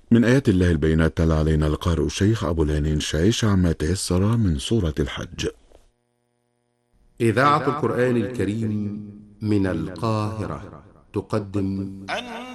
من آيات الله البينات تلا علينا القارئ الشيخ أبو العنين شايش عما تيسر من سورة الحج. إذاعة القرآن الكريم من القاهرة تقدم